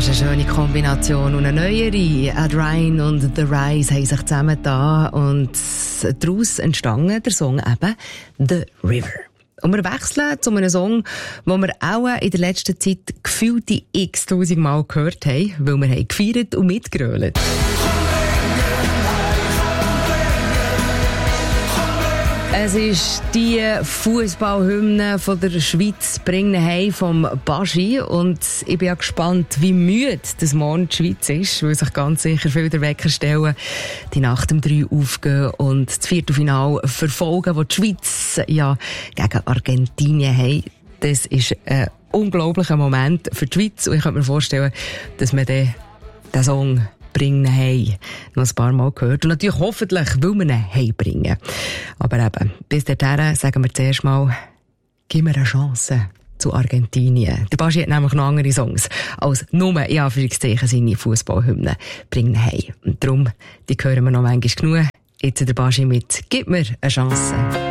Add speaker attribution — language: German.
Speaker 1: Das ist eine schöne Kombination. Und eine neuere, Ed Ryan und The Rise haben sich zusammengetan und daraus entstanden der Song eben «The River». Und wir wechseln zu einem Song, den wir auch in der letzten Zeit gefühlte x-tausend Mal gehört haben, weil wir haben gefeiert und mitgerölt. Es ist die Fußballhymne von der Schweiz «Bring ihn heim» vom Baschi. Und ich bin ja gespannt, wie müde das morgen die Schweiz ist, weil sich ganz sicher viele der Wecker stellen, die Nacht um 3 aufgehen und das Viertelfinale verfolgen, wo die Schweiz ja gegen Argentinien haben. Das ist ein unglaublicher Moment für die Schweiz. Und ich kann mir vorstellen, dass man den Song «Bring ihn heim» noch ein paar Mal gehört. Und natürlich hoffentlich will man ihn heimbringen. Aber eben, bis dahin sagen wir zuerst mal, gib mir eine Chance zu Argentinien. Der Baschi hat nämlich noch andere Songs als nur, in Anführungszeichen, seine Fußballhymnen «Bring ihn heim». Und darum, die hören wir noch manchmal genug. Jetzt der Baschi mit «Gib mir eine Chance».